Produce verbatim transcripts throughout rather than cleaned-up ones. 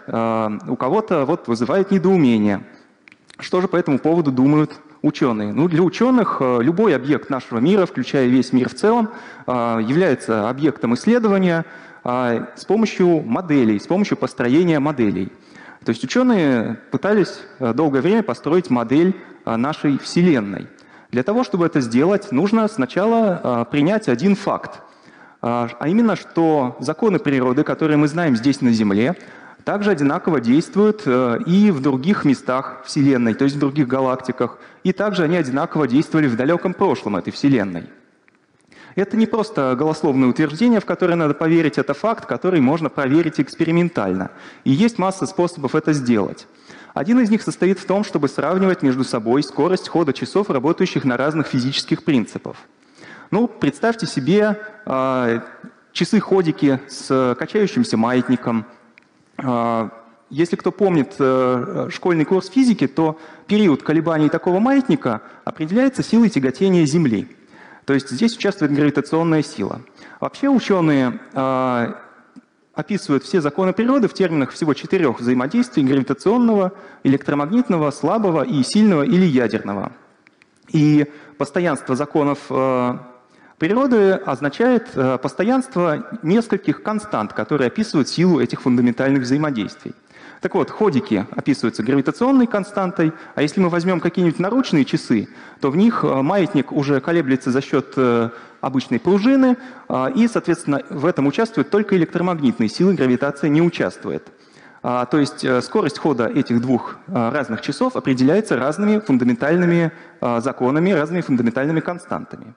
у кого-то вот вызывает недоумение. Что же по этому поводу думают ученые? Ну, для ученых любой объект нашего мира, включая весь мир в целом, является объектом исследования с помощью моделей, с помощью построения моделей. То есть ученые пытались долгое время построить модель нашей Вселенной. Для того, чтобы это сделать, нужно сначала принять один факт, а именно, что законы природы, которые мы знаем здесь на Земле, также одинаково действуют и в других местах Вселенной, то есть в других галактиках, и также они одинаково действовали в далеком прошлом этой Вселенной. Это не просто голословное утверждение, в которое надо поверить, это факт, который можно проверить экспериментально. И есть масса способов это сделать. Один из них состоит в том, чтобы сравнивать между собой скорость хода часов, работающих на разных физических принципах. Ну, представьте себе э, часы-ходики с качающимся маятником. Э, если кто помнит э, школьный курс физики, то период колебаний такого маятника определяется силой тяготения Земли. То есть здесь участвует гравитационная сила. Вообще ученые э, описывают все законы природы в терминах всего четырех взаимодействий: гравитационного, электромагнитного, слабого и сильного или ядерного. И постоянство законов э, природы означает э, постоянство нескольких констант, которые описывают силу этих фундаментальных взаимодействий. Так вот, ходики описываются гравитационной константой, а если мы возьмем какие-нибудь наручные часы, то в них маятник уже колеблется за счет обычной пружины, и, соответственно, в этом участвуют только электромагнитные силы, гравитация не участвует. То есть скорость хода этих двух разных часов определяется разными фундаментальными законами, разными фундаментальными константами.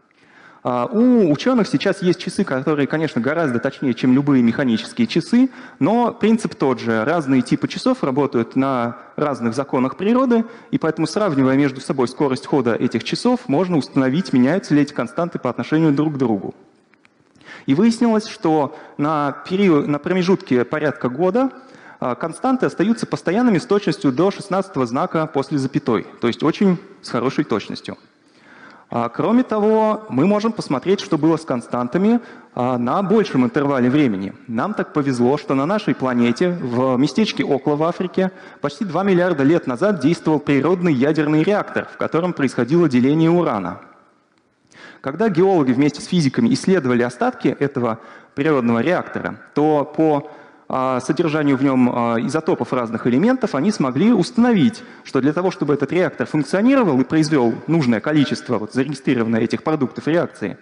У ученых сейчас есть часы, которые, конечно, гораздо точнее, чем любые механические часы, но принцип тот же. Разные типы часов работают на разных законах природы, и поэтому, сравнивая между собой скорость хода этих часов, можно установить, меняются ли эти константы по отношению друг к другу. И выяснилось, что на, период, на промежутке порядка года константы остаются постоянными с точностью до шестнадцатого знака после запятой, то есть очень с хорошей точностью. Кроме того, мы можем посмотреть, что было с константами на большем интервале времени. Нам так повезло, что на нашей планете, в местечке Окла в Африке, почти два миллиарда лет назад действовал природный ядерный реактор, в котором происходило деление урана. Когда геологи вместе с физиками исследовали остатки этого природного реактора, то по содержанию в нем изотопов разных элементов, они смогли установить, что для того, чтобы этот реактор функционировал и произвел нужное количество вот, зарегистрированное этих продуктов реакции,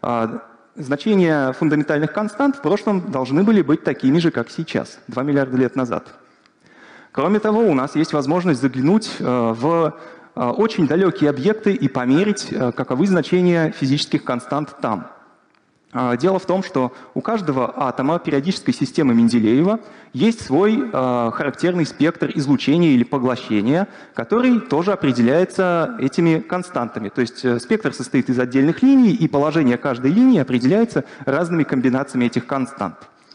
значения фундаментальных констант в прошлом должны были быть такими же, как сейчас, два миллиарда лет назад. Кроме того, у нас есть возможность заглянуть в очень далекие объекты и померить, каковы значения физических констант там. Дело в том, что у каждого атома периодической системы Менделеева есть свой э, характерный спектр излучения или поглощения, который тоже определяется этими константами. То есть э, спектр состоит из отдельных линий, и положение каждой линии определяется разными комбинациями этих констант.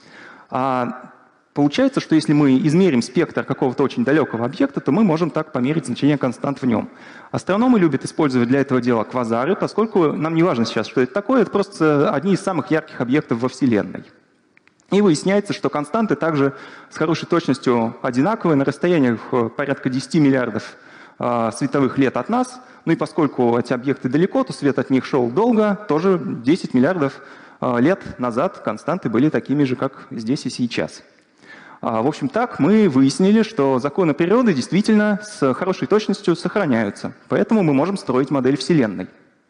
А получается, что если мы измерим спектр какого-то очень далекого объекта, то мы можем так померить значение констант в нем. Астрономы любят использовать для этого дела квазары, поскольку нам не важно сейчас, что это такое, это просто одни из самых ярких объектов во Вселенной. И выясняется, что константы также с хорошей точностью одинаковые на расстояниях порядка десяти миллиардов э, световых лет от нас. Ну и поскольку эти объекты далеко, то свет от них шел долго, тоже десять миллиардов э, лет назад константы были такими же, как здесь и сейчас. В общем, так мы выяснили, что законы природы действительно с хорошей точностью сохраняются. Поэтому мы можем строить модель Вселенной.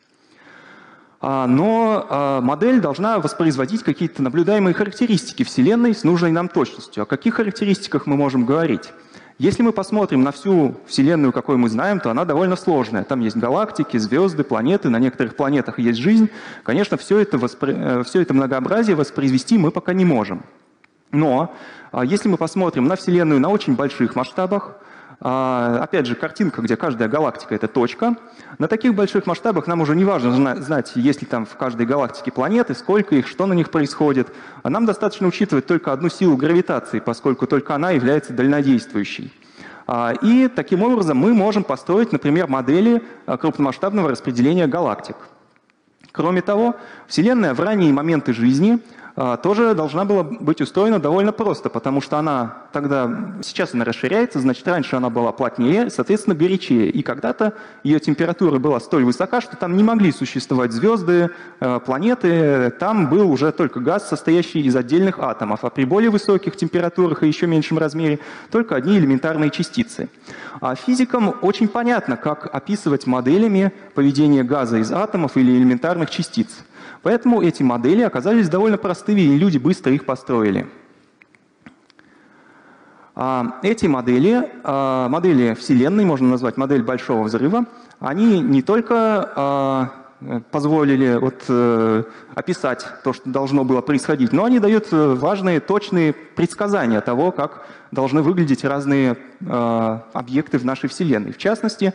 Но модель должна воспроизводить какие-то наблюдаемые характеристики Вселенной с нужной нам точностью. О каких характеристиках мы можем говорить? Если мы посмотрим на всю Вселенную, какую мы знаем, то она довольно сложная. Там есть галактики, звезды, планеты, на некоторых планетах есть жизнь. Конечно, все это, воспро... все это многообразие воспроизвести мы пока не можем. Но если мы посмотрим на Вселенную на очень больших масштабах, опять же, картинка, где каждая галактика — это точка, на таких больших масштабах нам уже не важно знать, есть ли там в каждой галактике планеты, сколько их, что на них происходит. Нам достаточно учитывать только одну силу гравитации, поскольку только она является дальнодействующей. И таким образом мы можем построить, например, модели крупномасштабного распределения галактик. Кроме того, Вселенная в ранние моменты жизни тоже должна была быть устроена довольно просто, потому что она тогда, сейчас она расширяется, значит, раньше она была плотнее, соответственно, горячее. И когда-то ее температура была столь высока, что там не могли существовать звезды, планеты, там был уже только газ, состоящий из отдельных атомов, а при более высоких температурах и еще меньшем размере только одни элементарные частицы. А физикам очень понятно, как описывать моделями поведение газа из атомов или элементарных частиц. Поэтому эти модели оказались довольно простыми, и люди быстро их построили. Эти модели, модели Вселенной, можно назвать модель Большого взрыва, они не только позволили вот, описать то, что должно было происходить, но они дают важные, точные предсказания того, как должны выглядеть разные объекты в нашей Вселенной. В частности,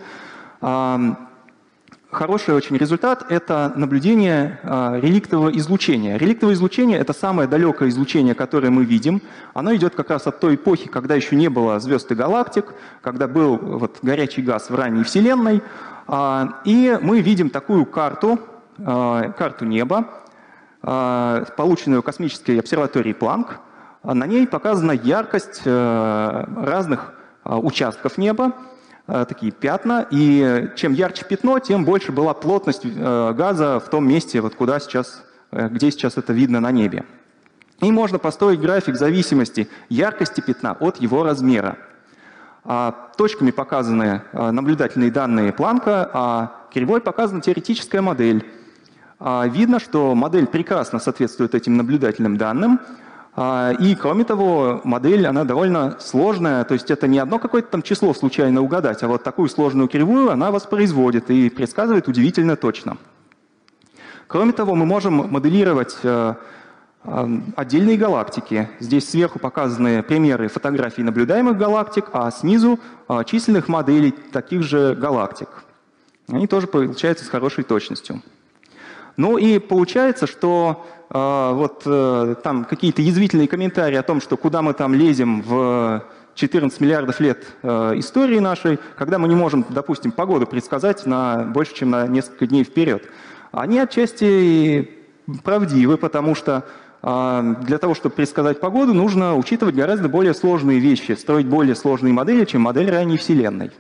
хороший очень результат — это наблюдение э, реликтового излучения. Реликтовое излучение — это самое далекое излучение, которое мы видим. Оно идет как раз от той эпохи, когда еще не было звезд и галактик, когда был вот, горячий газ в ранней Вселенной. Э, и мы видим такую карту, э, карту неба, э, полученную космической обсерваторией Планк. На ней показана яркость э, разных э, участков неба, такие пятна, и чем ярче пятно, тем больше была плотность газа в том месте, вот куда сейчас, где сейчас это видно на небе. И можно построить график зависимости яркости пятна от его размера. Точками показаны наблюдательные данные Планка, а кривой показана теоретическая модель. Видно, что модель прекрасно соответствует этим наблюдательным данным. И, кроме того, модель, она довольно сложная, то есть это не одно какое-то там число случайно угадать, а вот такую сложную кривую она воспроизводит и предсказывает удивительно точно. Кроме того, мы можем моделировать отдельные галактики. Здесь сверху показаны примеры фотографий наблюдаемых галактик, а снизу численных моделей таких же галактик. Они тоже получаются с хорошей точностью. Ну и получается, что э, вот э, там какие-то язвительные комментарии о том, что куда мы там лезем в четырнадцать миллиардов лет э, истории нашей, когда мы не можем, допустим, погоду предсказать на больше, чем на несколько дней вперед. Они отчасти правдивы, потому что э, для того, чтобы предсказать погоду, нужно учитывать гораздо более сложные вещи, строить более сложные модели, чем модель ранней Вселенной.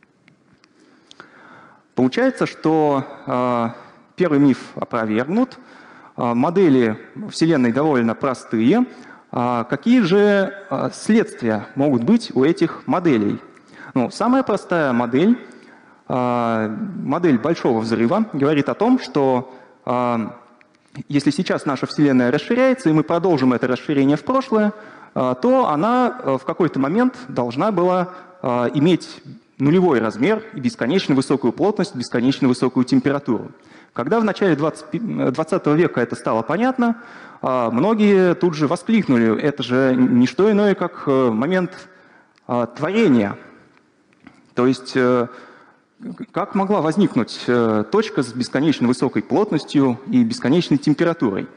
Получается, что э, первый миф опровергнут, модели Вселенной довольно простые. Какие же следствия могут быть у этих моделей? Ну, самая простая модель, модель Большого взрыва, говорит о том, что если сейчас наша Вселенная расширяется, и мы продолжим это расширение в прошлое, то она в какой-то момент должна была иметь нулевой размер и бесконечно высокую плотность, бесконечно высокую температуру. Когда в начале двадцатого века это стало понятно, многие тут же воскликнули: это же не что иное, как момент творения. То есть как могла возникнуть точка с бесконечно высокой плотностью и бесконечной температурой?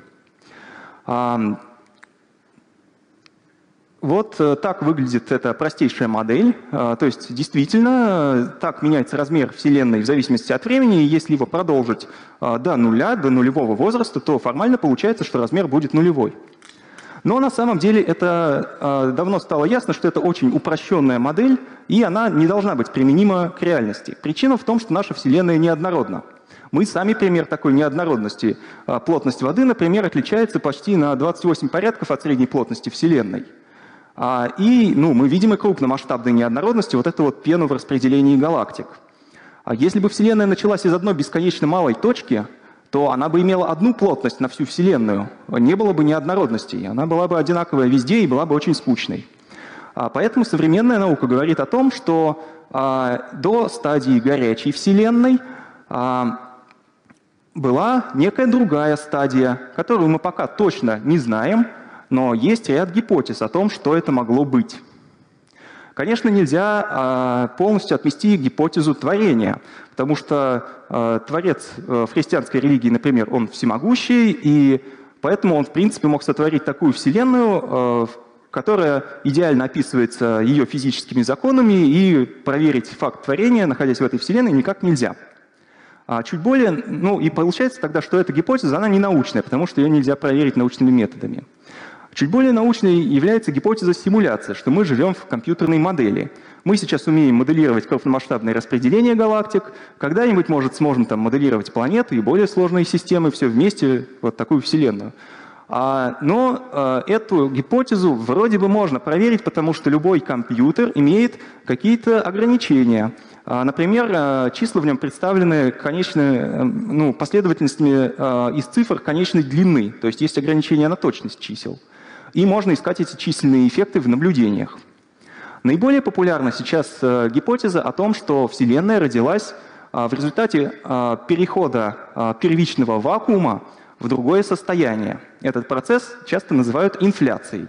Вот так выглядит эта простейшая модель. То есть действительно так меняется размер Вселенной в зависимости от времени. И если его продолжить до нуля, до нулевого возраста, то формально получается, что размер будет нулевой. Но на самом деле это давно стало ясно, что это очень упрощенная модель, и она не должна быть применима к реальности. Причина в том, что наша Вселенная неоднородна. Мы сами пример такой неоднородности. Плотность воды, например, отличается почти на двадцать восемь порядков от средней плотности Вселенной. И ну, мы видим и крупномасштабной неоднородности, вот эту вот пену в распределении галактик. А если бы Вселенная началась из одной бесконечно малой точки, то она бы имела одну плотность на всю Вселенную, не было бы неоднородностей, она была бы одинаковая везде и была бы очень скучной. Поэтому современная наука говорит о том, что до стадии горячей Вселенной была некая другая стадия, которую мы пока точно не знаем, но есть ряд гипотез о том, что это могло быть. Конечно, нельзя э, полностью отмести гипотезу творения, потому что э, Творец э, в христианской религии, например, он всемогущий, и поэтому он, в принципе, мог сотворить такую Вселенную, э, которая идеально описывается ее физическими законами, и проверить факт творения, находясь в этой Вселенной, никак нельзя. А чуть более, ну и получается тогда, что эта гипотеза, она не научная, потому что ее нельзя проверить научными методами. Чуть более научной является гипотеза симуляции, что мы живем в компьютерной модели. Мы сейчас умеем моделировать крупномасштабное распределение галактик, когда-нибудь, может, сможем там моделировать планеты и более сложные системы, все вместе, вот такую Вселенную. А, но а, эту гипотезу вроде бы можно проверить, потому что любой компьютер имеет какие-то ограничения. А, например, а, числа в нем представлены конечной, ну, последовательностями а, из цифр конечной длины, то есть есть ограничения на точность чисел. И можно искать эти численные эффекты в наблюдениях. Наиболее популярна сейчас а, гипотеза о том, что Вселенная родилась а, в результате а, перехода а, первичного вакуума в другое состояние. Этот процесс часто называют инфляцией.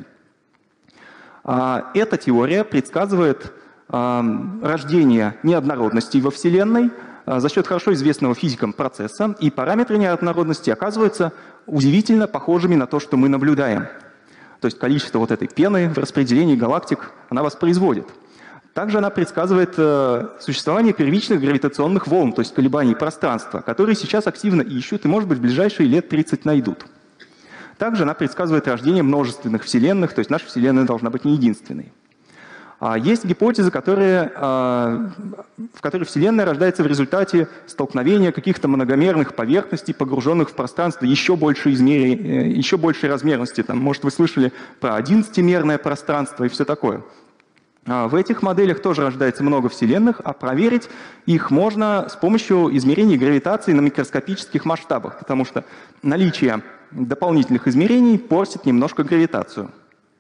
Эта теория предсказывает рождение неоднородностей во Вселенной за счет хорошо известного физикам процесса, и параметры неоднородности оказываются удивительно похожими на то, что мы наблюдаем. То есть количество вот этой пены в распределении галактик она воспроизводит. Также она предсказывает э, существование первичных гравитационных волн, то есть колебаний пространства, которые сейчас активно ищут и, может быть, в ближайшие лет тридцать найдут. Также она предсказывает рождение множественных вселенных, то есть наша Вселенная должна быть не единственной. А есть гипотезы, которые, э, в которой Вселенная рождается в результате столкновения каких-то многомерных поверхностей, погруженных в пространство еще большей, измере, э, еще большей размерности. Там, может, вы слышали про одиннадцатимерное пространство и все такое. В этих моделях тоже рождается много вселенных, а проверить их можно с помощью измерений гравитации на микроскопических масштабах, потому что наличие дополнительных измерений портит немножко гравитацию.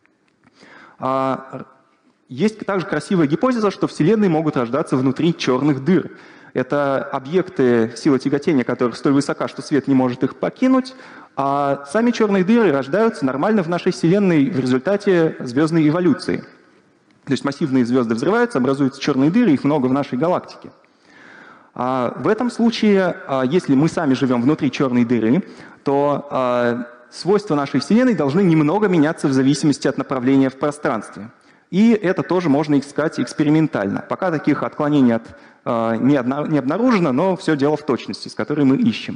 Есть также красивая гипотеза, что вселенные могут рождаться внутри черных дыр. Это объекты, сила тяготения которых столь высока, что свет не может их покинуть, а сами черные дыры рождаются нормально в нашей Вселенной в результате звездной эволюции. То есть массивные звезды взрываются, образуются черные дыры, их много в нашей галактике. А в этом случае, если мы сами живем внутри черной дыры, то свойства нашей Вселенной должны немного меняться в зависимости от направления в пространстве. И это тоже можно искать экспериментально. Пока таких отклонений от, не обнаружено, но все дело в точности, с которой мы ищем.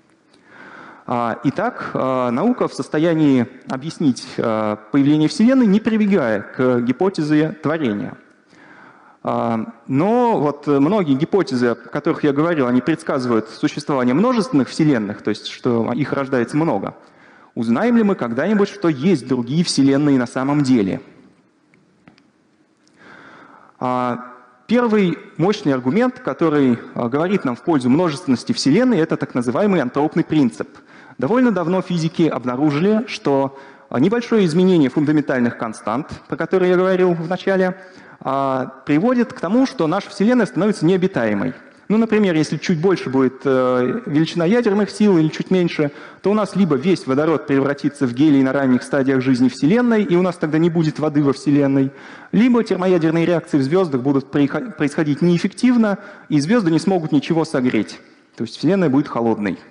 Итак, наука в состоянии объяснить появление Вселенной, не прибегая к гипотезе творения. Но вот многие гипотезы, о которых я говорил, они предсказывают существование множественных Вселенных, то есть что их рождается много. Узнаем ли мы когда-нибудь, что есть другие Вселенные на самом деле? Первый мощный аргумент, который говорит нам в пользу множественности Вселенной, это так называемый антропный принцип. Довольно давно физики обнаружили, что небольшое изменение фундаментальных констант, про которые я говорил в начале, приводит к тому, что наша Вселенная становится необитаемой. Ну, например, если чуть больше будет величина ядерных сил или чуть меньше, то у нас либо весь водород превратится в гелий на ранних стадиях жизни Вселенной, и у нас тогда не будет воды во Вселенной, либо термоядерные реакции в звездах будут происходить неэффективно, и звезды не смогут ничего согреть. То есть Вселенная будет холодной.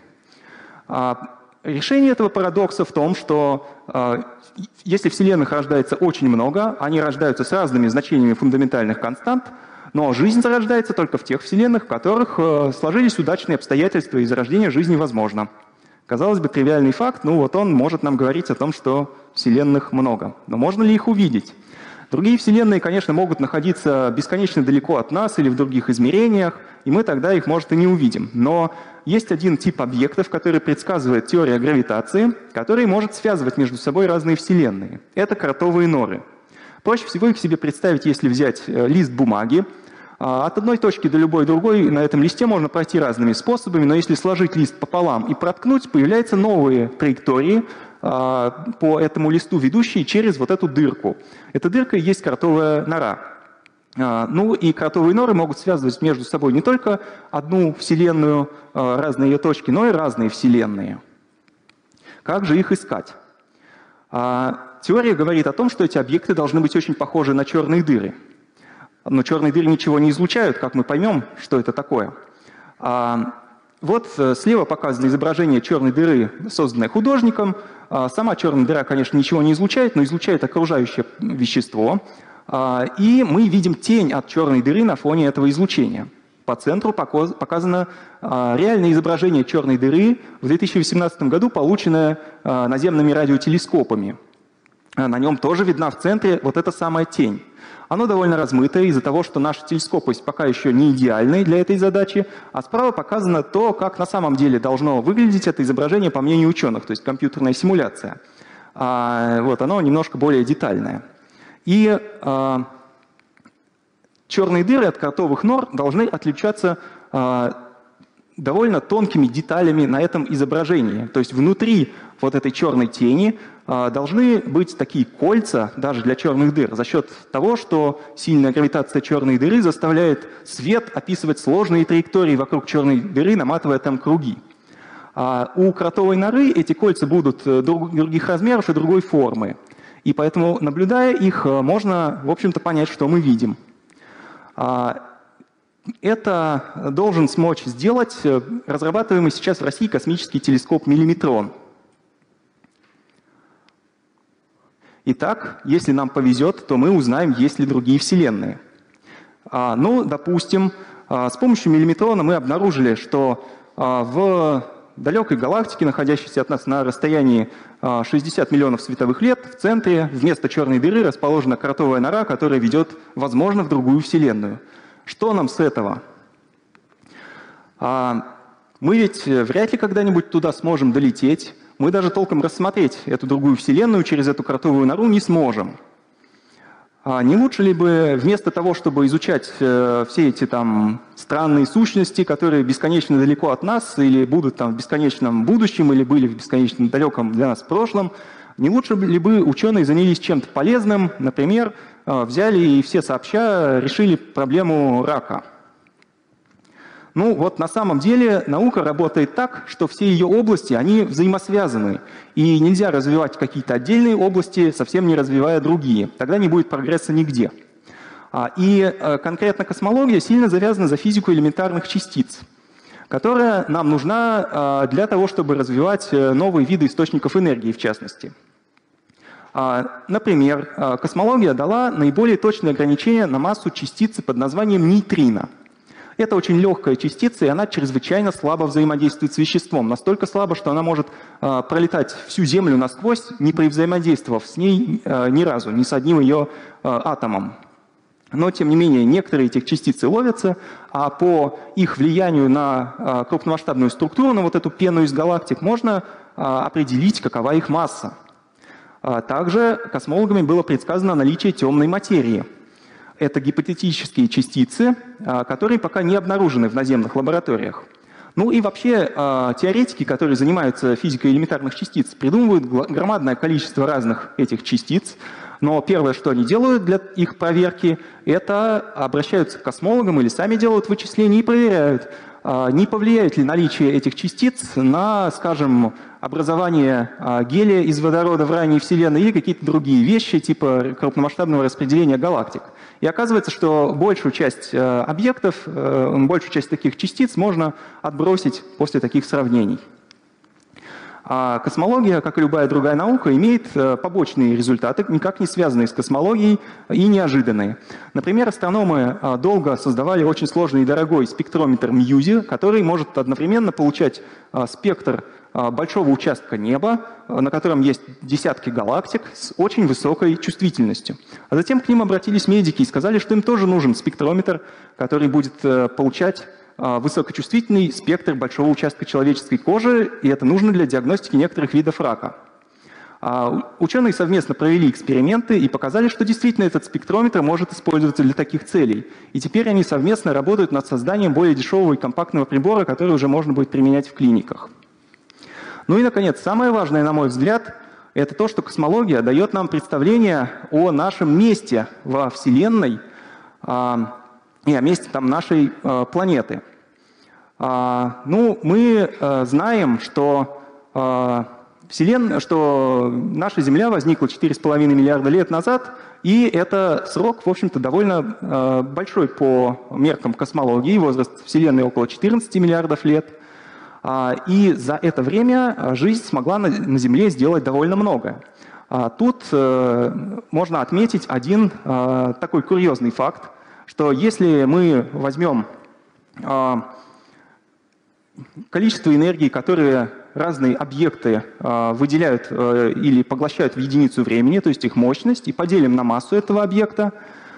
Решение этого парадокса в том, что э, если вселенных рождается очень много, они рождаются с разными значениями фундаментальных констант, но жизнь зарождается только в тех вселенных, в которых э, сложились удачные обстоятельства, и зарождение жизни возможно. Казалось бы, тривиальный факт, ну вот он может нам говорить о том, что вселенных много. Но можно ли их увидеть? Другие вселенные, конечно, могут находиться бесконечно далеко от нас или в других измерениях, и мы тогда их, может, и не увидим. Но есть один тип объектов, который предсказывает теория гравитации, который может связывать между собой разные вселенные. Это кротовые норы. Проще всего их себе представить, если взять лист бумаги. От одной точки до любой другой на этом листе можно пройти разными способами, но если сложить лист пополам и проткнуть, появляются новые траектории по этому листу, ведущие через вот эту дырку. Эта дырка и есть кротовая нора. Ну и кротовые норы могут связывать между собой не только одну вселенную, разные ее точки, но и разные вселенные. Как же их искать? Теория говорит о том, что эти объекты должны быть очень похожи на черные дыры. Но черные дыры ничего не излучают, как мы поймем, что это такое. Вот слева показано изображение черной дыры, созданное художником. Сама черная дыра, конечно, ничего не излучает, но излучает окружающее вещество. И мы видим тень от черной дыры на фоне этого излучения. По центру показано реальное изображение черной дыры в две тысячи восемнадцатом году, полученное наземными радиотелескопами. На нем тоже видна в центре вот эта самая тень. Оно довольно размытое из-за того, что наши телескопы пока еще не идеальны для этой задачи, а справа показано то, как на самом деле должно выглядеть это изображение по мнению ученых, то есть компьютерная симуляция. А, вот, оно немножко более детальное. И а, черные дыры от кротовых нор должны отличаться а, довольно тонкими деталями на этом изображении. То есть внутри вот этой черной тени а, должны быть такие кольца, даже для черных дыр, за счет того, что сильная гравитация черной дыры заставляет свет описывать сложные траектории вокруг черной дыры, наматывая там круги. А у кротовой норы эти кольца будут друг, других размеров и другой формы. И поэтому, наблюдая их, можно, в общем-то, понять, что мы видим. А, Это должен смочь сделать разрабатываемый сейчас в России космический телескоп «Миллиметрон». Итак, если нам повезет, то мы узнаем, есть ли другие вселенные. А, ну, допустим, а, с помощью «Миллиметрона» мы обнаружили, что а, в далекой галактике, находящейся от нас на расстоянии а, шестьдесят миллионов световых лет, в центре вместо черной дыры расположена кротовая нора, которая ведет, возможно, в другую вселенную. Что нам с этого? А, мы ведь вряд ли когда-нибудь туда сможем долететь. Мы даже толком рассмотреть эту другую вселенную через эту кротовую нору не сможем. А не лучше ли бы вместо того, чтобы изучать э, все эти там странные сущности, которые бесконечно далеко от нас, или будут там в бесконечном будущем, или были в бесконечно далеком для нас прошлом, не лучше ли бы ученые занялись чем-то полезным, например, э, взяли и все сообща решили проблему рака? Ну вот на самом деле наука работает так, что все ее области, они взаимосвязаны. И нельзя развивать какие-то отдельные области, совсем не развивая другие. Тогда не будет прогресса нигде. И конкретно космология сильно завязана за физику элементарных частиц, которая нам нужна для того, чтобы развивать новые виды источников энергии, в частности. Например, космология дала наиболее точные ограничения на массу частицы под названием нейтрино. Это очень легкая частица, и она чрезвычайно слабо взаимодействует с веществом. Настолько слабо, что она может э, пролетать всю Землю насквозь, не взаимодействовав с ней э, ни разу, ни с одним ее э, атомом. Но, тем не менее, некоторые этих частицы ловятся, а по их влиянию на э, крупномасштабную структуру, на вот эту пену из галактик, можно э, определить, какова их масса. А также космологами было предсказано наличие темной материи. Это гипотетические частицы, которые пока не обнаружены в наземных лабораториях. Ну и вообще теоретики, которые занимаются физикой элементарных частиц, придумывают громадное количество разных этих частиц, но первое, что они делают для их проверки, это обращаются к космологам или сами делают вычисления и проверяют, не повлияет ли наличие этих частиц на, скажем, образование гелия из водорода в ранней Вселенной или какие-то другие вещи, типа крупномасштабного распределения галактик. И оказывается, что большую часть объектов, большую часть таких частиц можно отбросить после таких сравнений. А космология, как и любая другая наука, имеет побочные результаты, никак не связанные с космологией и неожиданные. Например, астрономы долго создавали очень сложный и дорогой спектрометр мьюзи, который может одновременно получать спектр большого участка неба, на котором есть десятки галактик с очень высокой чувствительностью. А затем к ним обратились медики и сказали, что им тоже нужен спектрометр, который будет получать высокочувствительный спектр большого участка человеческой кожи, и это нужно для диагностики некоторых видов рака. Ученые совместно провели эксперименты и показали, что действительно этот спектрометр может использоваться для таких целей. И теперь они совместно работают над созданием более дешевого и компактного прибора, который уже можно будет применять в клиниках. Ну и, наконец, самое важное, на мой взгляд, это то, что космология дает нам представление о нашем месте во Вселенной, и о месте там нашей э, планеты. А, ну, мы э, знаем, что, э, Вселен... что наша Земля возникла четыре с половиной миллиарда лет назад, и это срок, в общем-то, довольно э, большой по меркам космологии, возраст Вселенной около четырнадцати миллиардов лет. А, и за это время жизнь смогла на, на Земле сделать довольно многое. А, тут э, можно отметить один э, такой курьезный факт, что если мы возьмем количество энергии, которые разные объекты выделяют или поглощают в единицу времени, то есть их мощность, и поделим на массу этого объекта,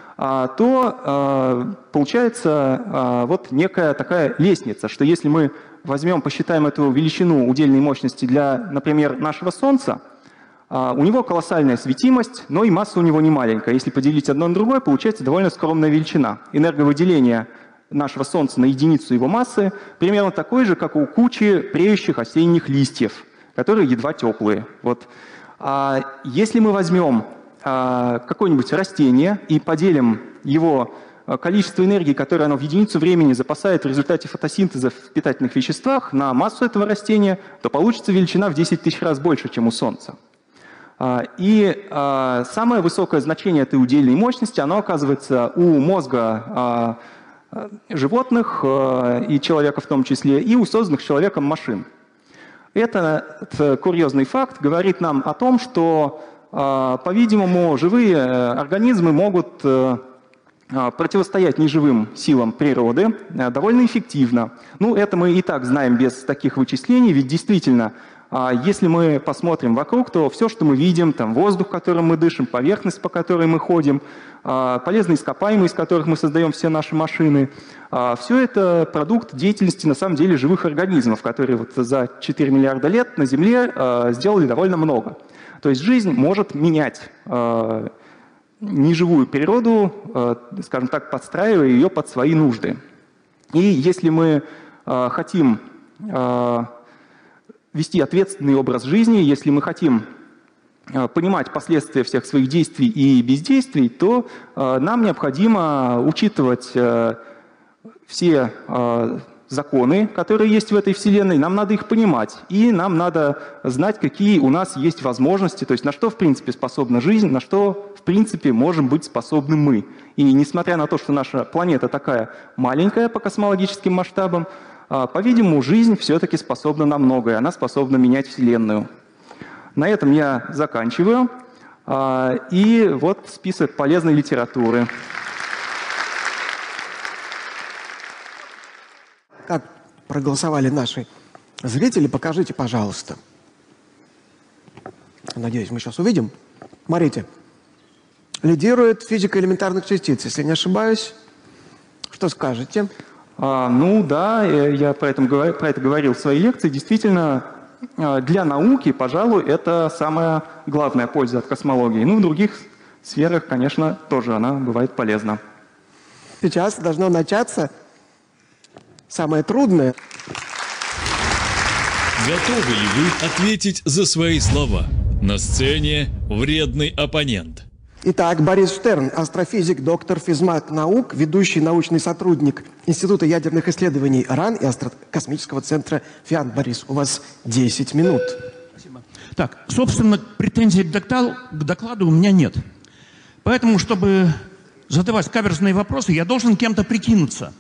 то получается вот некая такая лестница, что если мы возьмем, посчитаем эту величину удельной мощности для, например, нашего Солнца, у него колоссальная светимость, но и масса у него не маленькая. Если поделить одно на другое, получается довольно скромная величина. Энерговыделение нашего Солнца на единицу его массы примерно такой же, как у кучи преющих осенних листьев, которые едва теплые. Вот. А если мы возьмем какое-нибудь растение и поделим его количество энергии, которое оно в единицу времени запасает в результате фотосинтеза в питательных веществах, на массу этого растения, то получится величина в десять тысяч раз больше, чем у Солнца. И самое высокое значение этой удельной мощности, оно оказывается у мозга животных, и человека в том числе, и у созданных человеком машин. Этот курьезный факт говорит нам о том, что, по-видимому, живые организмы могут противостоять неживым силам природы довольно эффективно. Ну, это мы и так знаем без таких вычислений, ведь действительно, если мы посмотрим вокруг, то все, что мы видим, там воздух, которым мы дышим, поверхность, по которой мы ходим, полезные ископаемые, из которых мы создаем все наши машины, все это продукт деятельности, на самом деле, живых организмов, которые вот за четыре миллиарда лет на Земле сделали довольно много. То есть жизнь может менять неживую природу, скажем так, подстраивая ее под свои нужды. И если мы хотим вести ответственный образ жизни, если мы хотим понимать последствия всех своих действий и бездействий, то нам необходимо учитывать все законы, которые есть в этой Вселенной, нам надо их понимать, и нам надо знать, какие у нас есть возможности, то есть на что, в принципе, способна жизнь, на что, в принципе, можем быть способны мы. И несмотря на то, что наша планета такая маленькая по космологическим масштабам, по-видимому, жизнь все-таки способна на многое, она способна менять Вселенную. На этом я заканчиваю. И вот список полезной литературы. Как проголосовали наши зрители, покажите, пожалуйста. Надеюсь, мы сейчас увидим. Смотрите. Лидирует физика элементарных частиц, если не ошибаюсь. Что скажете? А, ну да, я про это, про это говорил в своей лекции. Действительно, для науки, пожалуй, это самая главная польза от космологии. Ну, в других сферах, конечно, тоже она бывает полезна. Сейчас должно начаться самое трудное. Готовы ли вы ответить за свои слова? На сцене вредный оппонент. Итак, Борис Штерн, астрофизик, доктор физмат наук, ведущий научный сотрудник Института ядерных исследований РАН и Космического центра ФИАН. Борис, у вас десять минут. Спасибо. Так, собственно, претензий к докладу, к докладу у меня нет. Поэтому, чтобы задавать каверзные вопросы, я должен кем-то прикинуться.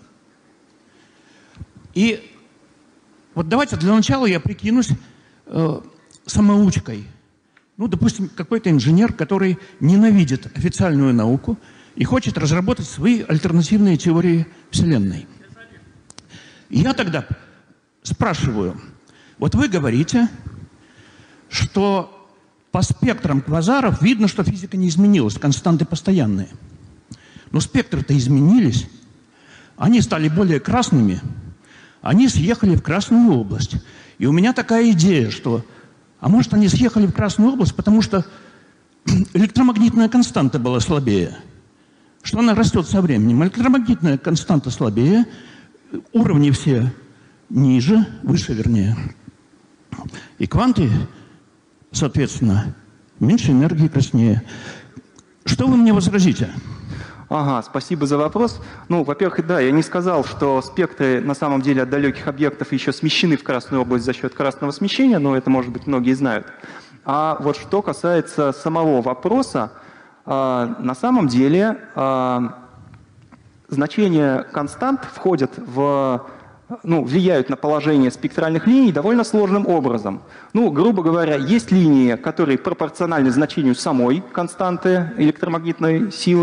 И вот давайте для начала я прикинусь э, самоучкой. Ну, допустим, какой-то инженер, который ненавидит официальную науку и хочет разработать свои альтернативные теории Вселенной. И я тогда спрашиваю, вот вы говорите, что по спектрам квазаров видно, что физика не изменилась, константы постоянные. Но спектры-то изменились, они стали более красными, они съехали в Красную область. И у меня такая идея, что, а может, они съехали в Красную область, потому что электромагнитная константа была слабее, что она растет со временем. Электромагнитная константа слабее, уровни все ниже, выше вернее. И кванты, соответственно, меньше энергии, краснее. Что вы мне возразите? Ага, спасибо за вопрос. Ну, во-первых, да, я не сказал, что спектры на самом деле от далеких объектов еще смещены в Красную область за счет красного смещения, но это, может быть, многие знают. А вот что касается самого вопроса, э, на самом деле э, значения констант входят в, ну, влияют на положение спектральных линий довольно сложным образом. Ну, грубо говоря, есть линии, которые пропорциональны значению самой константы электромагнитной силы,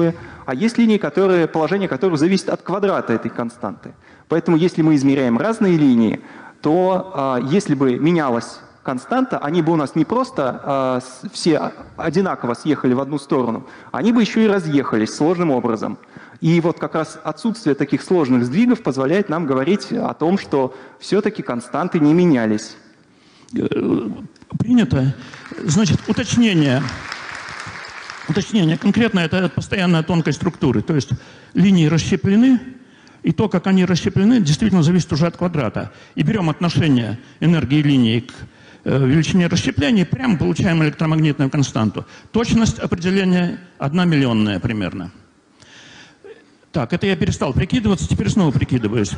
а есть линии, которые, положение которых зависит от квадрата этой константы. Поэтому если мы измеряем разные линии, то э, если бы менялась константа, они бы у нас не просто э, все одинаково съехали в одну сторону, они бы еще и разъехались сложным образом. И вот как раз отсутствие таких сложных сдвигов позволяет нам говорить о том, что все-таки константы не менялись. Принято. Значит, уточнение. Уточнение. Конкретно это постоянная тонкость структуры. То есть линии расщеплены, и то, как они расщеплены, действительно зависит уже от квадрата. И берем отношение энергии линии к величине расщепления, и прямо получаем электромагнитную константу. Точность определения одна миллионная примерно. Так, это я перестал прикидываться, теперь снова прикидываюсь.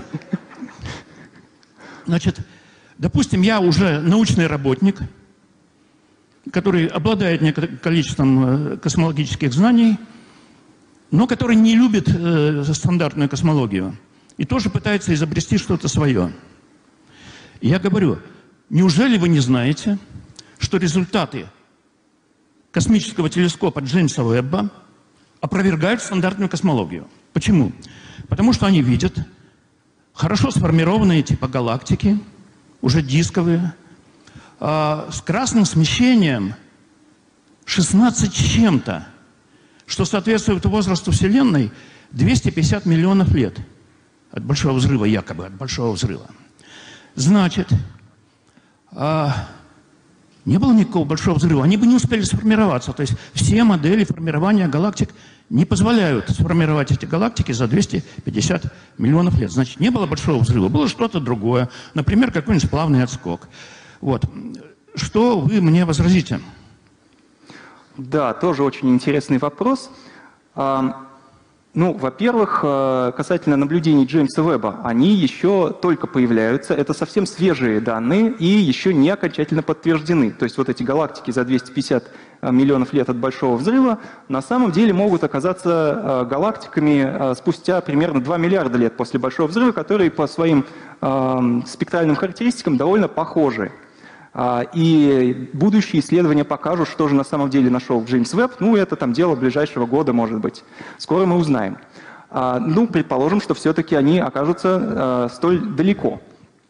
Значит, допустим, я уже научный работник, который обладает некоторым количеством космологических знаний, но который не любит э, стандартную космологию и тоже пытается изобрести что-то свое. И я говорю, неужели вы не знаете, что результаты космического телескопа Джеймса Уэбба опровергают стандартную космологию? Почему? Потому что они видят хорошо сформированные типа галактики, уже дисковые, э, с красным смещением шестнадцать с чем-то, что соответствует возрасту Вселенной двести пятьдесят миллионов лет от Большого взрыва, якобы от Большого взрыва. Значит, э, не было никакого Большого взрыва, они бы не успели сформироваться. То есть все модели формирования галактик не позволяют сформировать эти галактики за двести пятьдесят миллионов лет. Значит, не было Большого взрыва, было что-то другое. Например, какой-нибудь плавный отскок. Вот. Что вы мне возразите? Да, тоже очень интересный вопрос. Ну, во-первых, касательно наблюдений Джеймса Уэбба, они еще только появляются, это совсем свежие данные и еще не окончательно подтверждены. То есть вот эти галактики за двести пятьдесят миллионов лет от Большого взрыва на самом деле могут оказаться галактиками спустя примерно два миллиарда лет после Большого взрыва, которые по своим спектральным характеристикам довольно похожи. И будущие исследования покажут, что же на самом деле нашел Джеймс Уэбб. Ну, это там дело ближайшего года, может быть. Скоро мы узнаем. Ну, предположим, что все-таки они окажутся столь далеко.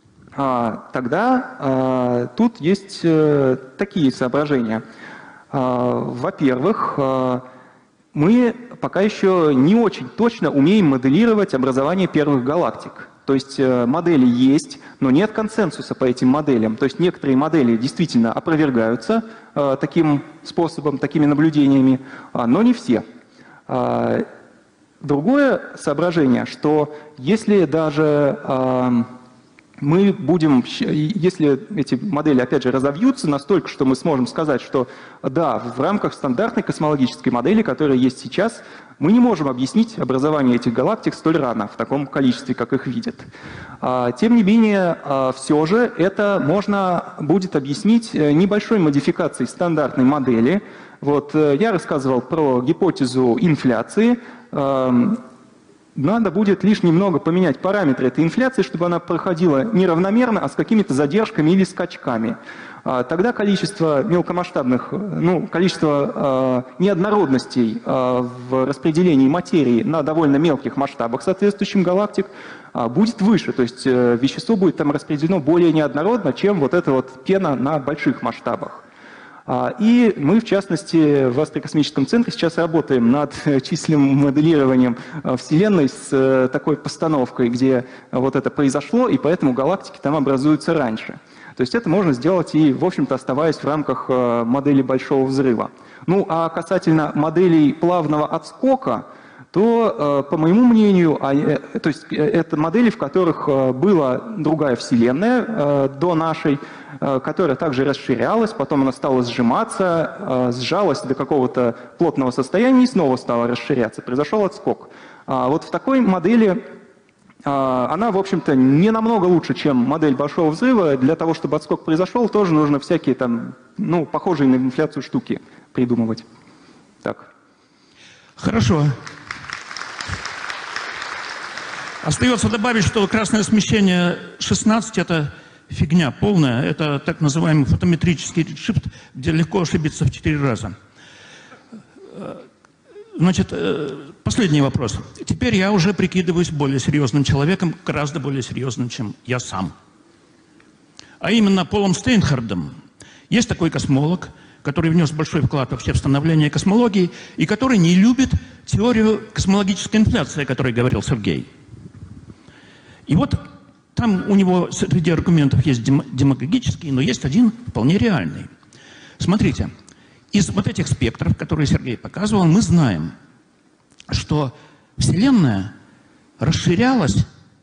Тогда тут есть такие соображения. Во-первых, мы пока еще не очень точно умеем моделировать образование первых галактик. То есть модели есть, но нет консенсуса по этим моделям. То есть некоторые модели действительно опровергаются э, таким способом, такими наблюдениями, э, но не все. Э, другое соображение, что если даже э, мы будем, если эти модели, опять же, разовьются настолько, что мы сможем сказать, что да, в рамках стандартной космологической модели, которая есть сейчас, мы не можем объяснить образование этих галактик столь рано, в таком количестве, как их видят. Тем не менее, все же это можно будет объяснить небольшой модификацией стандартной модели. Вот, я рассказывал про гипотезу инфляции. Надо будет лишь немного поменять параметры этой инфляции, чтобы она проходила не равномерно, а с какими-то задержками или скачками. Тогда количество мелкомасштабных, ну, количество э, неоднородностей э, в распределении материи на довольно мелких масштабах соответствующих галактик э, будет выше. То есть э, вещество будет там распределено более неоднородно, чем вот эта вот пена на больших масштабах. И мы, в частности, в Астрокосмическом центре сейчас работаем над численным моделированием Вселенной с такой постановкой, где вот это произошло, и поэтому галактики там образуются раньше. То есть это можно сделать и, в общем-то, оставаясь в рамках модели Большого взрыва. Ну, а касательно моделей плавного отскока, то, по моему мнению, то есть это модели, в которых была другая Вселенная до нашей, которая также расширялась, потом она стала сжиматься, сжалась до какого-то плотного состояния и снова стала расширяться. Произошел отскок. Вот в такой модели она, в общем-то, не намного лучше, чем модель Большого взрыва. Для того, чтобы отскок произошел, тоже нужно всякие там, ну, похожие на инфляцию штуки придумывать. Так. Хорошо. Остается добавить, что красное смещение шестнадцать – это фигня полная. Это так называемый фотометрический редшифт, где легко ошибиться в четыре раза. Значит, последний вопрос. Теперь я уже прикидываюсь более серьезным человеком, гораздо более серьезным, чем я сам. А именно Полом Стейнхардом. Есть такой космолог, который внес большой вклад вообще в становление космологии и который не любит теорию космологической инфляции, о которой говорил Сергей. И вот там у него среди аргументов есть демагогический, но есть один вполне реальный. Смотрите, из вот этих спектров, которые Сергей показывал, мы знаем, что Вселенная расширялась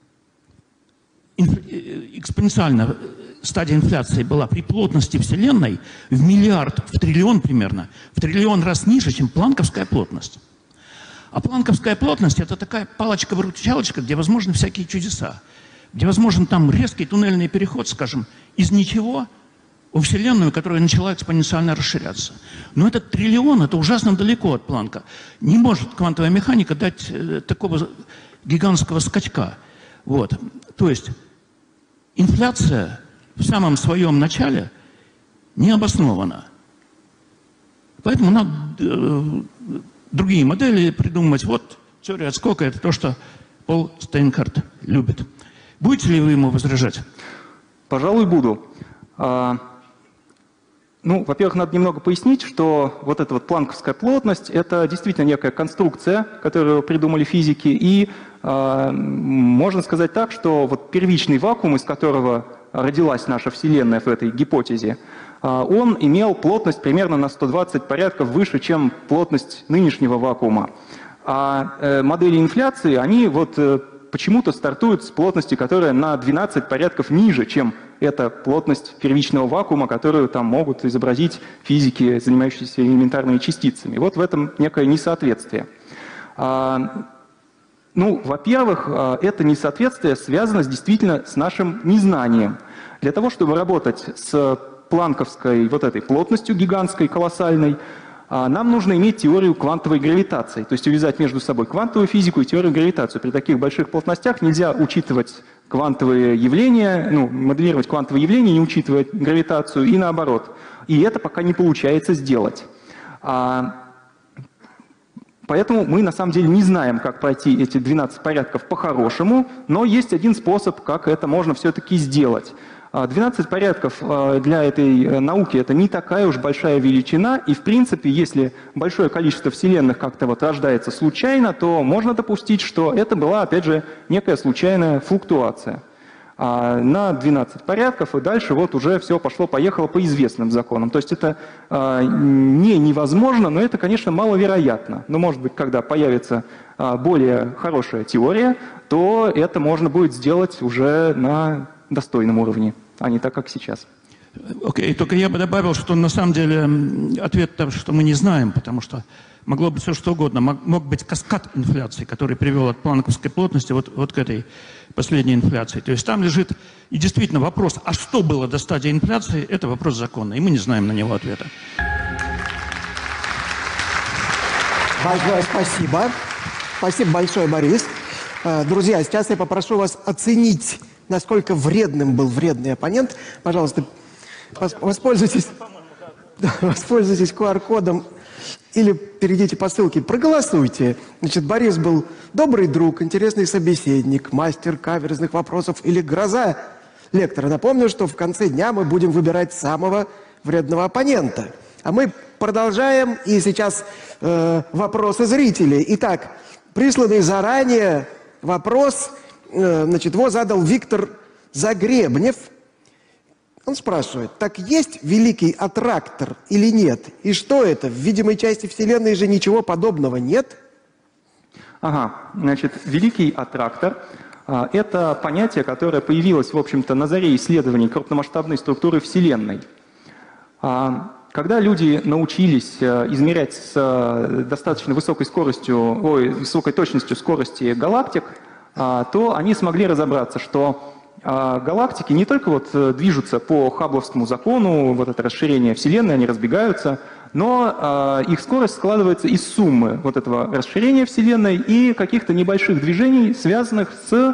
экспоненциально, стадия инфляции была при плотности Вселенной в миллиард, в триллион примерно, в триллион раз ниже, чем планковская плотность. А планковская плотность – это такая палочка-выручалочка, где возможны всякие чудеса, где возможен там резкий туннельный переход, скажем, из ничего во Вселенную, которая начала экспоненциально расширяться. Но этот триллион – это ужасно далеко от Планка. Не может квантовая механика дать э, такого гигантского скачка. Вот. То есть инфляция в самом своем начале не обоснована. Поэтому надо э, другие модели придумать. Вот теория отскока – это то, что Пол Стейнхард любит. Будете ли вы ему возражать? Пожалуй, буду. А, ну, во-первых, надо немного пояснить, что вот эта вот планковская плотность – это действительно некая конструкция, которую придумали физики, и а, можно сказать так, что вот первичный вакуум, из которого родилась наша Вселенная в этой гипотезе, а, он имел плотность примерно на сто двадцать порядков выше, чем плотность нынешнего вакуума. А э, модели инфляции, они вот э, почему-то стартуют с плотности, которая на двенадцать порядков ниже, чем эта плотность первичного вакуума, которую там могут изобразить физики, занимающиеся элементарными частицами. Вот в этом некое несоответствие. А, ну, во-первых, это несоответствие связано с, действительно с нашим незнанием. Для того, чтобы работать с планковской вот этой плотностью гигантской, колоссальной, нам нужно иметь теорию квантовой гравитации, то есть увязать между собой квантовую физику и теорию гравитации. При таких больших плотностях нельзя учитывать квантовые явления, ну, моделировать квантовые явления, не учитывая гравитацию, и наоборот. И это пока не получается сделать. Поэтому мы на самом деле не знаем, как пройти эти двенадцать порядков по-хорошему, но есть один способ, как это можно все-таки сделать. двенадцать порядков для этой науки – это не такая уж большая величина, и в принципе, если большое количество вселенных как-то вот рождается случайно, то можно допустить, что это была, опять же, некая случайная флуктуация на двенадцать порядков, и дальше вот уже все пошло-поехало по известным законам. То есть это не невозможно, но это, конечно, маловероятно. Но, может быть, когда появится более хорошая теория, то это можно будет сделать уже на достойном уровне, а не так, как сейчас. Окей, okay, только я бы добавил, что на самом деле ответ, что мы не знаем, потому что могло быть все что угодно. Мог быть каскад инфляции, который привел от планковской плотности вот, вот к этой последней инфляции. То есть там лежит и действительно вопрос, а что было до стадии инфляции, это вопрос законный, и мы не знаем на него ответа. Большое спасибо. Спасибо большое, Борис. Друзья, сейчас я попрошу вас оценить, насколько вредным был вредный оппонент. Пожалуйста, воспользуйтесь, воспользуйтесь ку ар кодом или перейдите по ссылке, проголосуйте. Значит, Борис был добрый друг, интересный собеседник, мастер каверзных вопросов или гроза лектора. Напомню, что в конце дня мы будем выбирать самого вредного оппонента. А мы продолжаем, и сейчас э, вопросы зрителей. Итак, присланный заранее вопрос, э, значит, его задал Виктор Загребнев. Он спрашивает, так есть великий аттрактор или нет? И что это? В видимой части Вселенной же ничего подобного нет? Ага, значит, великий аттрактор а, – это понятие, которое появилось, в общем-то, на заре исследований крупномасштабной структуры Вселенной. А, когда люди научились а, измерять с а, достаточно высокой скоростью, ой, высокой точностью скорости галактик, а, то они смогли разобраться, что галактики не только вот движутся по Хаббловскому закону, вот это расширение Вселенной, они разбегаются, но э, их скорость складывается из суммы вот этого расширения Вселенной и каких-то небольших движений, связанных с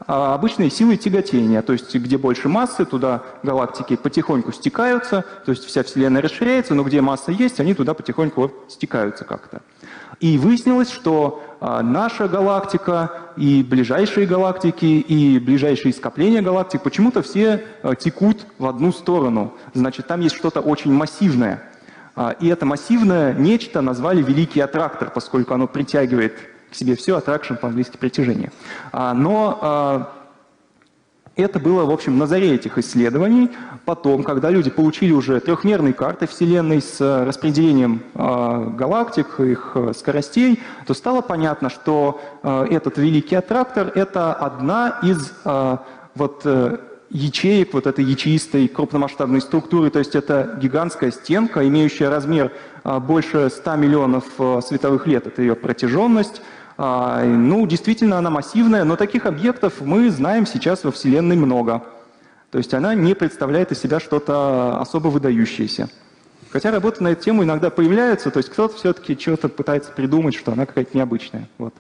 а, обычной силой тяготения, то есть где больше массы, туда галактики потихоньку стекаются, то есть вся Вселенная расширяется, но где масса есть, они туда потихоньку вот стекаются как-то. И выяснилось, что а, наша галактика и ближайшие галактики, и ближайшие скопления галактик почему-то все а, текут в одну сторону. Значит, там есть что-то очень массивное. А, и это массивное нечто назвали Великий Аттрактор, поскольку оно притягивает к себе все, аттракшн по-английски притяжение. А, но а, это было, в общем, на заре этих исследований. Потом, когда люди получили уже трехмерные карты Вселенной с распределением э, галактик, их э, скоростей, то стало понятно, что э, этот Великий Аттрактор — это одна из э, вот, э, ячеек вот этой ячеистой крупномасштабной структуры. То есть это гигантская стенка, имеющая размер э, больше ста миллионов э, световых лет. Это ее протяженность. А, ну, действительно, она массивная, но таких объектов мы знаем сейчас во Вселенной много. То есть она не представляет из себя что-то особо выдающееся. Хотя работы на эту тему иногда появляются, то есть кто-то все-таки что-то пытается придумать, что она какая-то необычная. Вот.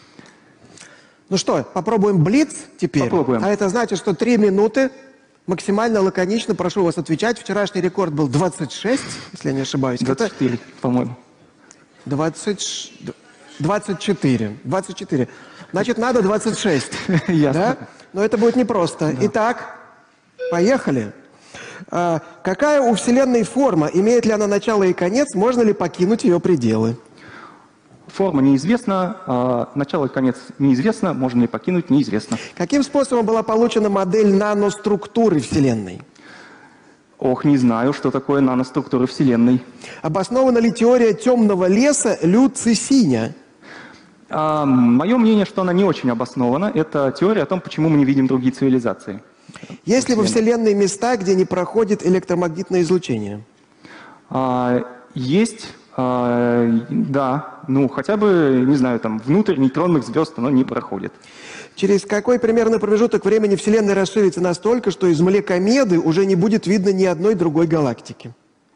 Ну что, попробуем блиц теперь? Попробуем. А это значит, что три минуты, максимально лаконично, прошу вас отвечать. Вчерашний рекорд был двадцать шесть, если я не ошибаюсь. двадцать четыре, по-моему. двадцать... двадцать четыре. двадцать четыре. Значит, надо двадцать шесть. Ясно. Да? Но это будет непросто. Итак, поехали. А, какая у Вселенной форма? Имеет ли она начало и конец? Можно ли покинуть ее пределы? Форма неизвестна, а начало и конец неизвестно, можно ли покинуть, неизвестно. Каким способом была получена модель наноструктуры Вселенной? Ох, не знаю, что такое наноструктура Вселенной. Обоснована ли теория темного леса Люцисиня? А, мое мнение, что она не очень обоснована. Это теория о том, почему мы не видим другие цивилизации. Есть ли во Вселенной места, где не проходит электромагнитное излучение? А, есть, а, да, ну хотя бы, не знаю, там внутрь нейтронных звезд оно не проходит. Через какой примерно промежуток времени Вселенная расширится настолько, что из Млекомеды уже не будет видно ни одной другой галактики?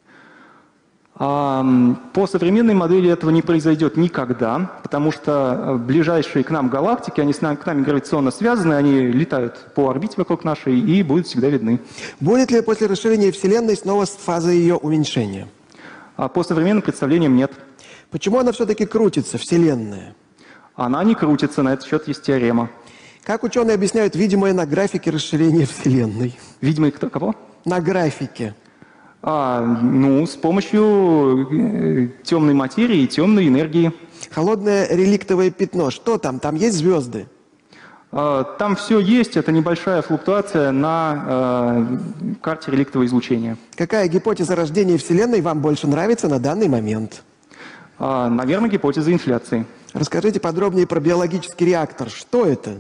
А, по современной модели этого не произойдет никогда, потому что ближайшие к нам галактики, они с нами, к нам гравитационно связаны, они летают по орбите вокруг нашей и будут всегда видны. Будет ли после расширения Вселенной снова фаза ее уменьшения? А по современным представлениям нет. Почему она все-таки крутится, Вселенная? Она не крутится, на этот счет есть теорема. Как ученые объясняют видимое на графике расширения Вселенной? Видимо, кто, кого? На графике. А, ну, с помощью э, темной материи и темной энергии. Холодное реликтовое пятно. Что там? Там есть звезды? А, там все есть, это небольшая флуктуация на э, карте реликтового излучения. Какая гипотеза рождения Вселенной вам больше нравится на данный момент? А, наверное, гипотеза инфляции. Расскажите подробнее про биологический реактор. Что это?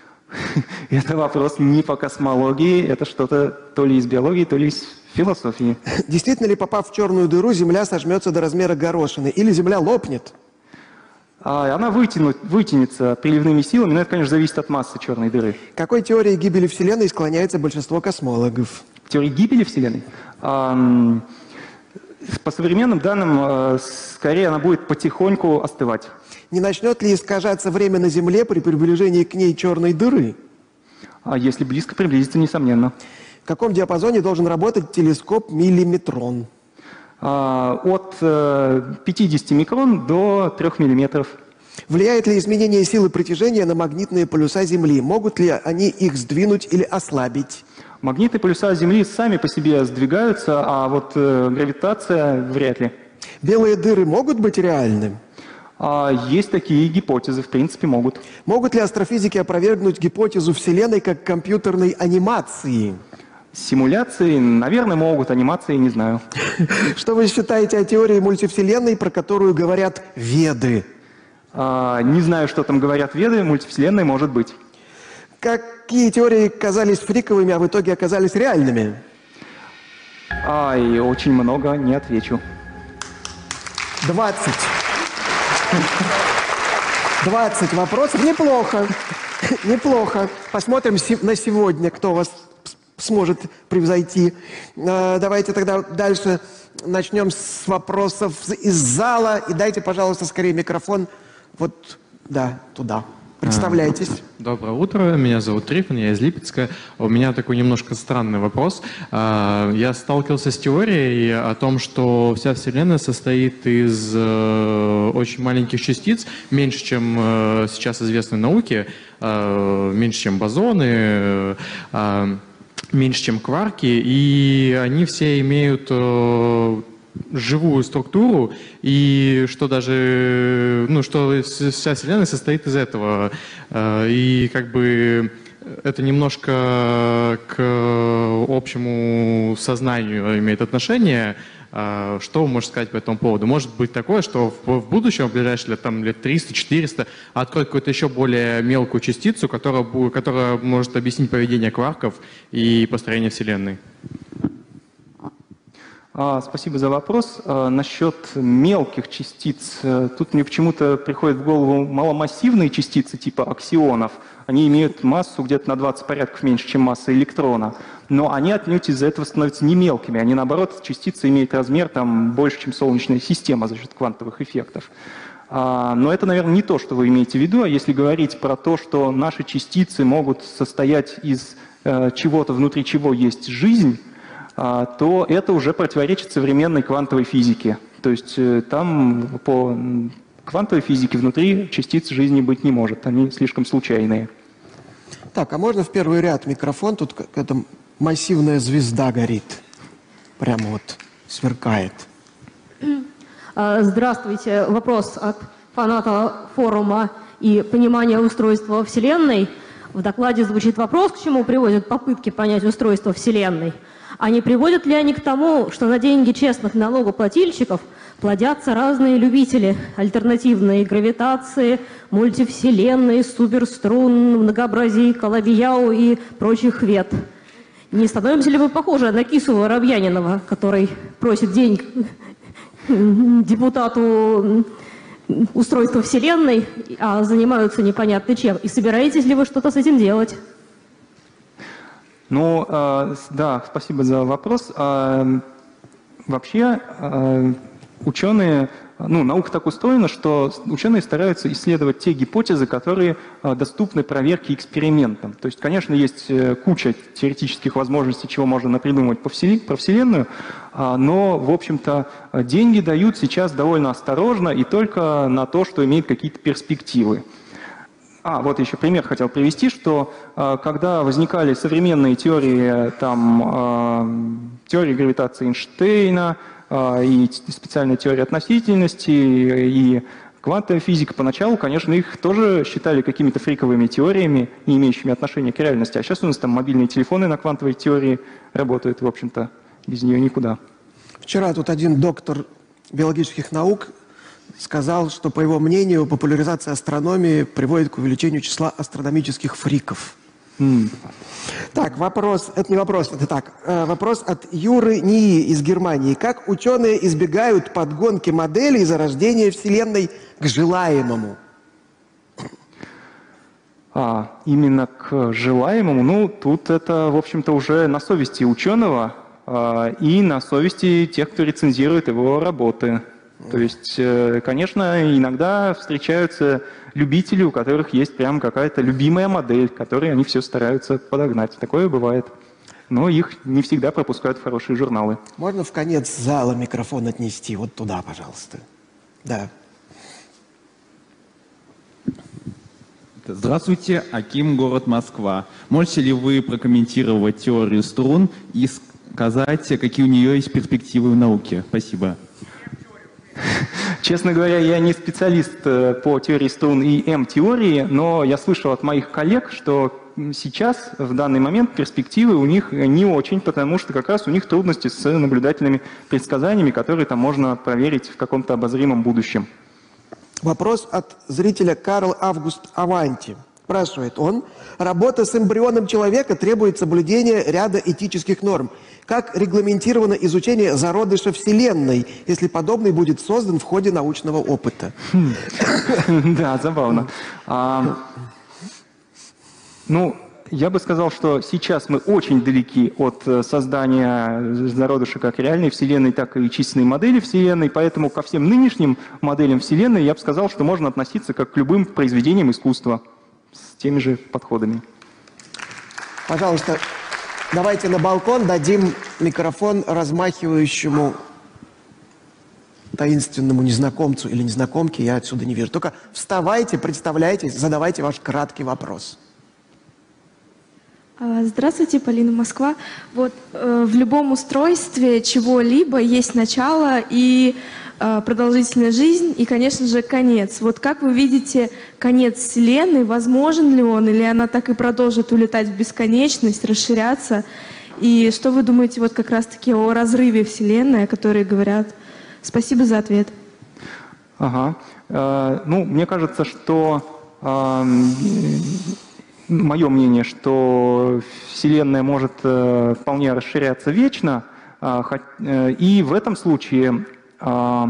Это вопрос не по космологии, это что-то то ли из биологии, то ли из философии. Действительно ли, попав в черную дыру, Земля сожмется до размера горошины? Или Земля лопнет? А она вытянут, вытянется приливными силами, но это, конечно, зависит от массы черной дыры. К какой теории гибели Вселенной склоняется большинство космологов? Теория гибели Вселенной? А, м, по современным данным, а, скорее она будет потихоньку остывать. Не начнет ли искажаться время на Земле при приближении к ней черной дыры? А если близко приблизиться, несомненно. В каком диапазоне должен работать телескоп миллиметрон? А, от э, пятидесяти микрон до трёх миллиметров. Влияет ли изменение силы притяжения на магнитные полюса Земли? Могут ли они их сдвинуть или ослабить? Магнитные полюса Земли сами по себе сдвигаются, а вот э, гравитация вряд ли. Белые дыры могут быть реальны? А, есть такие гипотезы, в принципе, могут. Могут ли астрофизики опровергнуть гипотезу Вселенной как компьютерной анимации? Симуляции, наверное, могут, анимации не знаю. Что вы считаете о теории мультивселенной, про которую говорят Веды? А, не знаю, что там говорят Веды, мультивселенная может быть. Какие теории казались фриковыми, а в итоге оказались реальными? Ай, очень много, не отвечу. двадцать. двадцать вопросов. Неплохо. Неплохо. Посмотрим на сегодня, кто вас сможет превзойти. Давайте тогда дальше начнем с вопросов из зала. И дайте, пожалуйста, скорее микрофон вот, да, туда. Представляйтесь. Доброе утро, меня зовут Трифон, я из Липецка. У меня такой немножко странный вопрос. Я сталкивался с теорией о том, что вся Вселенная состоит из очень маленьких частиц, меньше, чем сейчас известны науке, меньше, чем бозоны, меньше, чем кварки, и они все имеют живую структуру, и что даже, ну, что вся Вселенная состоит из этого. И как бы это немножко к общему сознанию имеет отношение. Что вы можете сказать по этому поводу? Может быть такое, что в, в будущем, в ближайшие лет, там, лет триста-четыреста, откроют какую-то еще более мелкую частицу, которая, которая может объяснить поведение кварков и построение Вселенной? Спасибо за вопрос. Насчет мелких частиц. Тут мне почему-то приходит в голову маломассивные частицы типа аксионов. Они имеют массу где-то на двадцать порядков меньше, чем масса электрона. Но они отнюдь из-за этого становятся не мелкими. Они, наоборот, частицы имеют размер там, больше, чем Солнечная система за счет квантовых эффектов. Но это, наверное, не то, что вы имеете в виду. А если говорить про то, что наши частицы могут состоять из чего-то, внутри чего есть жизнь, то это уже противоречит современной квантовой физике. То есть там по квантовой физике внутри частиц жизни быть не может, они слишком случайные. Так, а можно в первый ряд микрофон? Тут какая-то массивная звезда горит. Прямо вот сверкает. Здравствуйте. Вопрос от фаната форума и понимания устройства Вселенной. В докладе звучит вопрос, к чему приводят попытки понять устройство Вселенной. А не приводят ли они к тому, что на деньги честных налогоплательщиков плодятся разные любители альтернативной гравитации, мультивселенной, суперструн, многообразий, Колобияу и прочих вет? Не становимся ли мы похожи на кису Воробьянинова, который просит денег депутату устройства Вселенной, а занимаются непонятно чем? И собираетесь ли вы что-то с этим делать? Ну, э, да, спасибо за вопрос. Э, вообще, э, ученые, ну, наука так устроена, что ученые стараются исследовать те гипотезы, которые э, доступны проверке экспериментом. То есть, конечно, есть куча теоретических возможностей, чего можно напридумывать по вселен... про Вселенную, э, но, в общем-то, деньги дают сейчас довольно осторожно и только на то, что имеет какие-то перспективы. А, вот еще пример хотел привести, что э, когда возникали современные теории, там, э, теории гравитации Эйнштейна э, и специальная теория относительности и квантовая физика, поначалу, конечно, их тоже считали какими-то фриковыми теориями, не имеющими отношения к реальности. А сейчас у нас там мобильные телефоны на квантовой теории работают, в общем-то, без нее никуда. Вчера тут один доктор биологических наук сказал, что, по его мнению, популяризация астрономии приводит к увеличению числа астрономических фриков. Mm. Так, вопрос, это не вопрос, это так, э, вопрос от Юры Нии из Германии. Как ученые избегают подгонки моделей зарождения Вселенной к желаемому? А, именно к желаемому? Ну, тут это, в общем-то, уже на совести ученого а, и на совести тех, кто рецензирует его работы. То есть, конечно, иногда встречаются любители, у которых есть прям какая-то любимая модель, которой они все стараются подогнать. Такое бывает. Но их не всегда пропускают в хорошие журналы. Можно в конец зала микрофон отнести? Вот туда, пожалуйста. Да. Здравствуйте, Аким, город Москва. Можете ли вы прокомментировать теорию струн и сказать, какие у нее есть перспективы в науке? Спасибо. Честно говоря, я не специалист по теории струн и М-теории, но я слышал от моих коллег, что сейчас, в данный момент, перспективы у них не очень, потому что как раз у них трудности с наблюдательными предсказаниями, которые там можно проверить в каком-то обозримом будущем. Вопрос от зрителя Карл Август Аванти. Спрашивает он, работа с эмбрионом человека требует соблюдения ряда этических норм. Как регламентировано изучение зародыша Вселенной, если подобный будет создан в ходе научного опыта? Да, забавно. Ну, я бы сказал, что сейчас мы очень далеки от создания зародыша как реальной Вселенной, так и численной модели Вселенной, поэтому ко всем нынешним моделям Вселенной я бы сказал, что можно относиться как к любым произведениям искусства. с теми же подходами. Пожалуйста, давайте на балкон дадим микрофон размахивающему таинственному незнакомцу или незнакомке, я отсюда не вижу. Только вставайте, представляйтесь, задавайте ваш краткий вопрос. Здравствуйте, Полина, Москва. Вот э, в любом устройстве чего-либо есть начало и э, продолжительная жизнь, и, конечно же, конец. Вот как вы видите конец Вселенной, возможен ли он, или она так и продолжит улетать в бесконечность, расширяться? И что вы думаете вот как раз-таки о разрыве Вселенной, о которой говорят? Спасибо за ответ. Ага. Э, ну, мне кажется, что... Э, Мое мнение, что Вселенная может э, вполне расширяться вечно, э, э, и в этом случае э,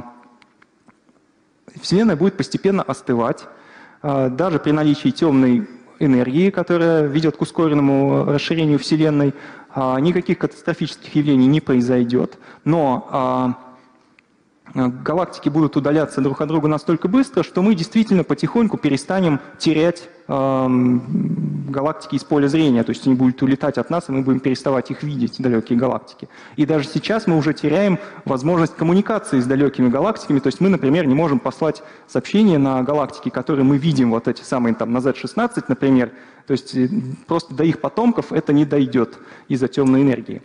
Вселенная будет постепенно остывать, э, даже при наличии темной энергии, которая ведет к ускоренному расширению Вселенной, э, никаких катастрофических явлений не произойдет, но э, галактики будут удаляться друг от друга настолько быстро, что мы действительно потихоньку перестанем терять э, галактики из поля зрения, то есть они будут улетать от нас, и мы будем переставать их видеть, далекие галактики. И даже сейчас мы уже теряем возможность коммуникации с далекими галактиками, то есть мы, например, не можем послать сообщения на галактики, которые мы видим, вот эти самые там на зет шестнадцать, например, то есть просто до их потомков это не дойдет из-за темной энергии.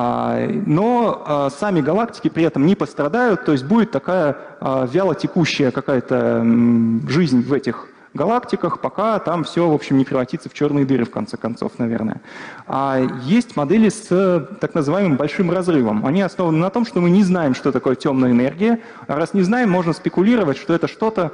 Но сами галактики при этом не пострадают, то есть будет такая вялотекущая какая-то жизнь в этих галактиках, пока там все, в общем, не превратится в черные дыры, в конце концов, наверное. А есть модели с так называемым большим разрывом. Они основаны на том, что мы не знаем, что такое темная энергия, а раз не знаем, можно спекулировать, что это что-то,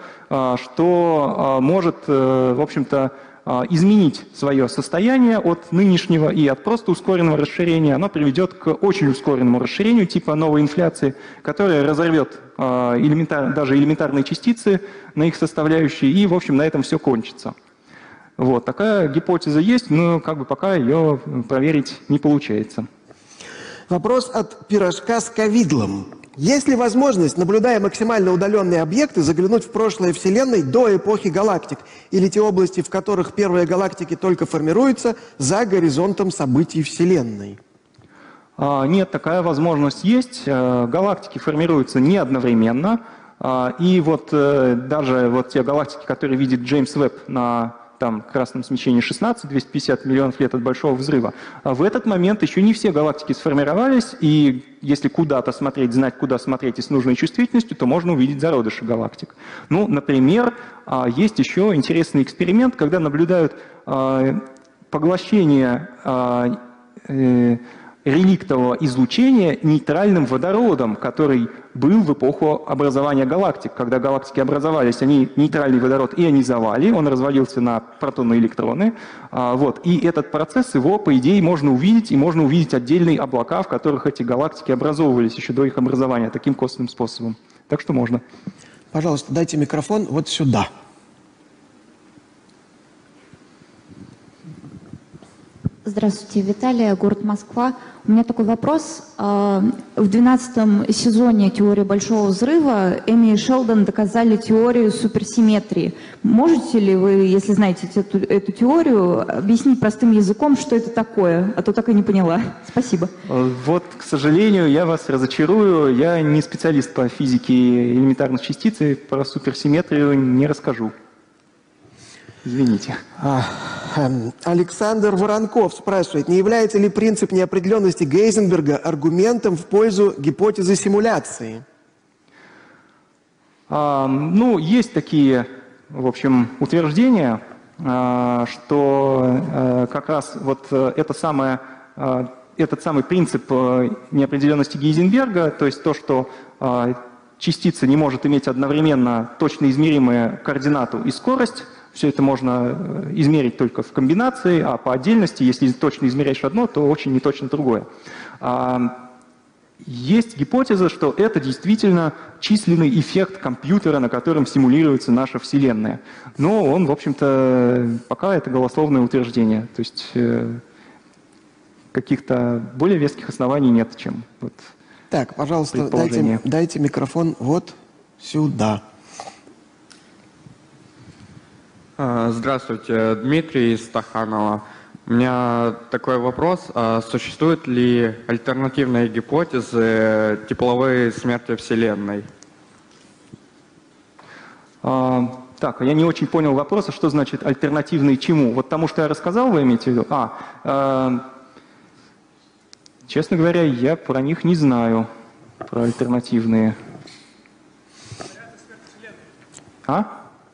что может, в общем-то, изменить свое состояние от нынешнего и от просто ускоренного расширения. Оно приведет к очень ускоренному расширению типа новой инфляции, которая разорвет элементар, даже элементарные частицы на их составляющие, и, в общем, на этом все кончится. Вот. Такая гипотеза есть, но как бы пока ее проверить не получается. Вопрос от пирожка с ковидлом. Есть ли возможность, наблюдая максимально удаленные объекты, заглянуть в прошлое Вселенной до эпохи галактик, или те области, в которых первые галактики только формируются, за горизонтом событий Вселенной? Нет, такая возможность есть. Галактики формируются не одновременно. И вот даже вот те галактики, которые видит Джеймс Вебб на там, красном смещении шестнадцать, двести пятьдесят миллионов лет от Большого взрыва, в этот момент еще не все галактики сформировались, и если куда-то смотреть, знать, куда смотреть и с нужной чувствительностью, то можно увидеть зародыши галактик. Ну, например, есть еще интересный эксперимент, когда наблюдают поглощение реликтового излучения нейтральным водородом, который был в эпоху образования галактик. Когда галактики образовались, они нейтральный водород ионизовали, он развалился на протоны и электроны. Вот. И этот процесс, его, по идее, можно увидеть, и можно увидеть отдельные облака, в которых эти галактики образовывались еще до их образования, таким косвенным способом. Так что можно. Пожалуйста, дайте микрофон вот сюда. Здравствуйте, Виталия, город Москва. У меня такой вопрос. В двенадцатом сезоне «Теории Большого взрыва» Эми и Шелдон доказали теорию суперсимметрии. Можете ли вы, если знаете эту, эту теорию, объяснить простым языком, что это такое? А то так и не поняла. Спасибо. Вот, к сожалению, я вас разочарую. Я не специалист по физике элементарных частиц, и про суперсимметрию не расскажу. Извините. А, эм, Александр Воронков спрашивает, не является ли принцип неопределенности Гейзенберга аргументом в пользу гипотезы симуляции? А, ну, есть такие, в общем, утверждения, а, что а, как раз вот это самое, а, этот самый принцип а, неопределенности Гейзенберга, то есть то, что а, частица не может иметь одновременно точно измеримые координату и скорость. Все это можно измерить только в комбинации, а по отдельности, если точно измеряешь одно, то очень неточно другое. Есть гипотеза, что это действительно численный эффект компьютера, на котором симулируется наша Вселенная. Но он, в общем-то, пока это голословное утверждение. То есть каких-то более веских оснований нет, чем вот так, пожалуйста, дайте, дайте микрофон вот сюда. А, Здравствуйте, Дмитрий из Стаханова. У меня такой вопрос. А существуют ли альтернативные гипотезы тепловой смерти Вселенной? А, так, я не очень понял вопроса, что значит альтернативные чему? Вот тому, что я рассказал, вы имеете в виду? А, э, честно говоря, я про них не знаю, про альтернативные. А?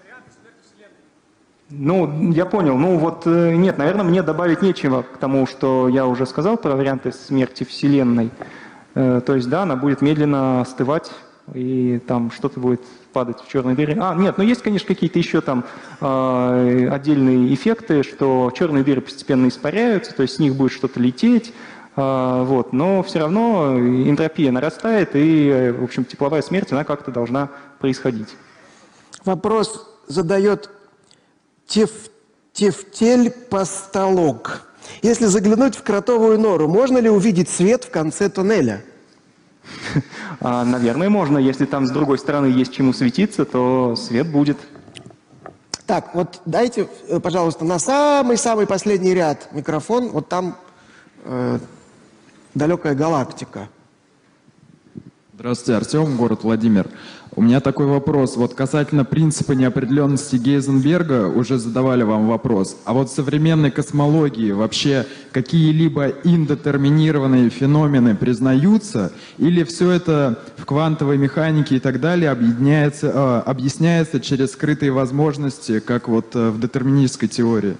Ну, я понял. Ну вот, э, нет, наверное, мне добавить нечего к тому, что я уже сказал про варианты смерти Вселенной. Э, то есть, да, она будет медленно остывать, и там что-то будет падать в черные дыры. А, нет, ну есть, конечно, какие-то еще там э, отдельные эффекты, что черные дыры постепенно испаряются, то есть с них будет что-то лететь, э, вот, но все равно энтропия нарастает, и, э, в общем, тепловая смерть, она как-то должна происходить. Вопрос задает Теф, Тефтель Пастолог. Если заглянуть в кротовую нору, можно ли увидеть свет в конце туннеля? А, наверное, можно. Если там с другой стороны есть чему светиться, то свет будет. Так, вот дайте, э, пожалуйста, на самый-самый последний ряд микрофон. Вот там э, далекая галактика. Здравствуйте, Артем, город Владимир. У меня такой вопрос. Вот касательно принципа неопределенности Гейзенберга уже задавали вам вопрос. А вот в современной космологии вообще какие-либо индетерминированные феномены признаются? Или все это в квантовой механике и так далее объединяется, э, объясняется через скрытые возможности, как вот э, в детерминистской теории?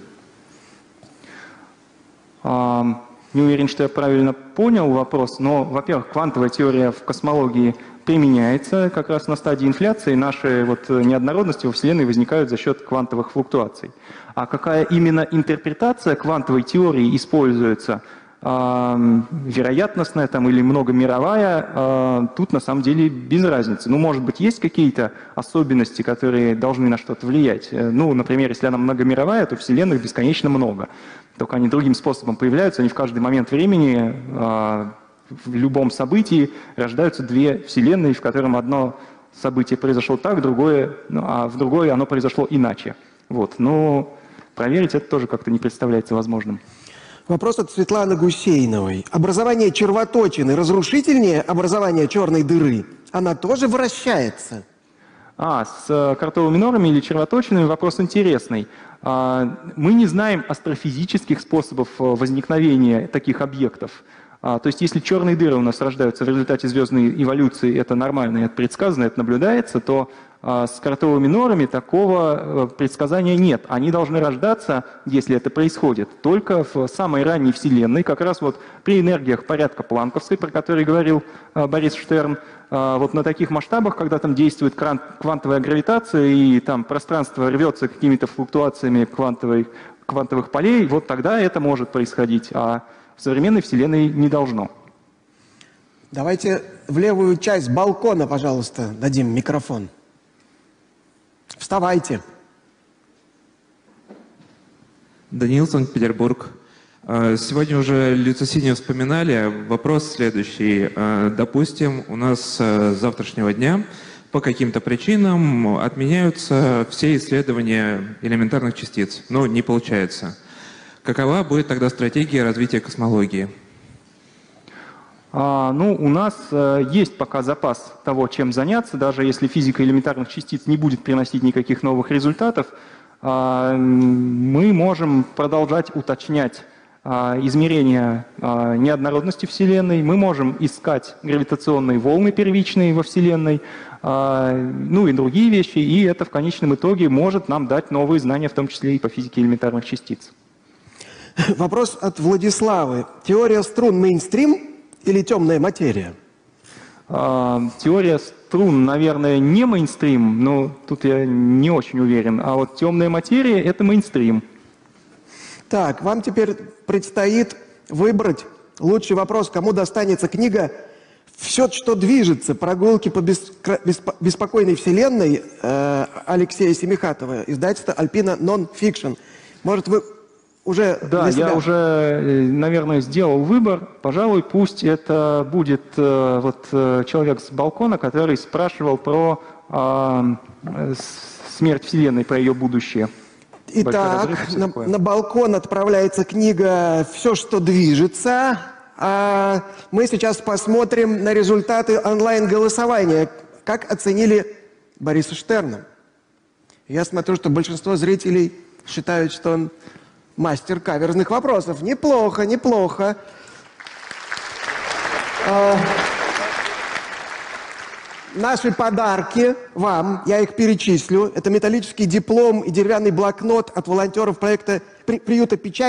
А, не уверен, что я правильно понял вопрос, но, во-первых, квантовая теория в космологии применяется как раз на стадии инфляции. Наши вот неоднородности во Вселенной возникают за счет квантовых флуктуаций. А какая именно интерпретация квантовой теории используется, э, вероятностная там, или многомировая, э, тут на самом деле без разницы. Ну, может быть, есть какие-то особенности, которые должны на что-то влиять. Ну, например, если она многомировая, то Вселенных бесконечно много. Только они другим способом появляются, они в каждый момент времени, э, в любом событии рождаются две вселенные, в котором одно событие произошло так, другое, ну, а в другое оно произошло иначе. Вот. Но проверить это тоже как-то не представляется возможным. Вопрос от Светланы Гусейновой. Образование червоточины разрушительнее образования черной дыры? Она тоже вращается? А, с кротовыми норами или червоточинами вопрос интересный. Мы не знаем астрофизических способов возникновения таких объектов. То есть если черные дыры у нас рождаются в результате звездной эволюции, это нормально, это предсказано, это наблюдается, то с кротовыми норами такого предсказания нет. Они должны рождаться, если это происходит, только в самой ранней Вселенной, как раз вот при энергиях порядка планковской, про который говорил Борис Штерн. Вот на таких масштабах, когда там действует квантовая гравитация и там пространство рвется какими-то флуктуациями квантовой, квантовых полей, вот тогда это может происходить, а в современной Вселенной не должно. Давайте в левую часть балкона, пожалуйста, дадим микрофон. Вставайте. Даниил, Санкт-Петербург. Сегодня уже Люцисини вспоминали. Вопрос следующий. Допустим, у нас с завтрашнего дня по каким-то причинам отменяются все исследования элементарных частиц. Но не получается. Какова будет тогда стратегия развития космологии? А, ну, у нас э, есть пока запас того, чем заняться, даже если физика элементарных частиц не будет приносить никаких новых результатов, э, мы можем продолжать уточнять э, измерения э, неоднородности Вселенной, мы можем искать гравитационные волны первичные во Вселенной, э, ну и другие вещи, и это в конечном итоге может нам дать новые знания, в том числе и по физике элементарных частиц. Вопрос от Владиславы. Теория струн мейнстрим или темная материя? А, теория струн, наверное, не мейнстрим, но тут я не очень уверен. А вот темная материя — это мейнстрим. Так, вам теперь предстоит выбрать лучший вопрос, кому достанется книга «Все, что движется. Прогулки по бескра... беспо... беспокойной вселенной» э, Алексея Семихатова, издательство «Альпина Нон-Фикшн». Может, вы уже Да, я уже, наверное, сделал выбор. Пожалуй, пусть это будет э, вот э, человек с балкона, который спрашивал про э, смерть Вселенной, про ее будущее. Итак, разрыв, на, такое. на балкон отправляется книга «Все, что движется». А мы сейчас посмотрим на результаты онлайн-голосования. Как оценили Бориса Штерна? Я смотрю, что большинство зрителей считают, что он мастер каверзных вопросов. Неплохо, неплохо. А, наши подарки вам, я их перечислю. Это металлический диплом и деревянный блокнот от волонтеров проекта «Приюта Печать».